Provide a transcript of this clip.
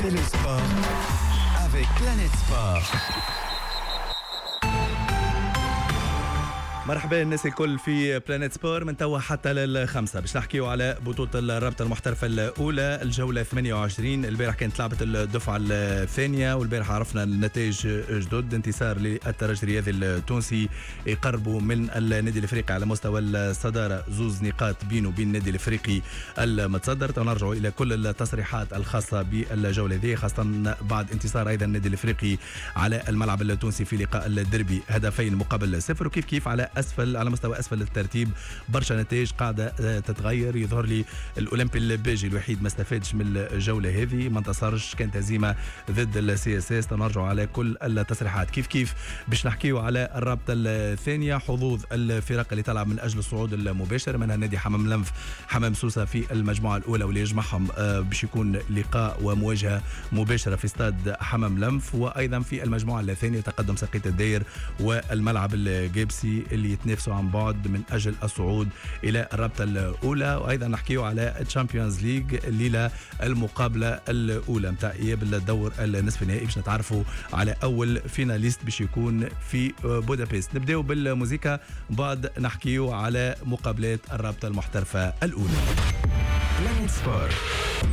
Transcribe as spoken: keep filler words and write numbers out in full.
C'est le sport avec Planète Sport. مرحبا الناس الكل في بلانيت سبور من توا حتى للخمسة باش نحكيو على بطولة الرابطة المحترفة الأولى الجولة ثمانية وعشرين. البارح كانت لعبة الدفعة الثانية والبارح عرفنا النتائج جدد. انتصار للترجي الرياضي التونسي يقربوا من النادي الافريقي على مستوى الصدارة، زوز نقاط بينه وبين النادي الافريقي المتصدر. ونرجعوا إلى كل التصريحات الخاصة بالجولة ذي، خاصة بعد انتصار أيضا النادي الافريقي على الملعب التونسي في لقاء الدربي هدفين مقابل صفر. وكيف كيف على اسفل على مستوى اسفل الترتيب برشا نتائج قاعده تتغير. يظهر لي الاولمبي الباجي الوحيد ما استفادش من الجوله هذه، ما انتصرش، كانت هزيمه ضد السي اس اس. نرجعوا على كل التصريحات. كيف كيف باش نحكيو على الرابطه الثانيه، حظوظ الفرق اللي تلعب من اجل الصعود المباشر، منها نادي حمام لنف حمام سوسه في المجموعه الاولى واللي يجمعهم باش يكون لقاء ومواجهه مباشره في استاد حمام لنف. وايضا في المجموعه الثانيه تقدم سقيط الداير والملعب الجيبسي اللي يتنافسوا عن بعد من اجل الصعود الى الرابطه الاولى. وايضا نحكيو على الشامبيونز ليج الليله المقابله الاولى نتاع اياب الدور النصف النهائي باش نتعرفوا على اول فيناليست باش يكون في بودابست. نبداو بالموسيقى بعد نحكيو على مقابلات الرابطه المحترفه الاولى. Planète Sport.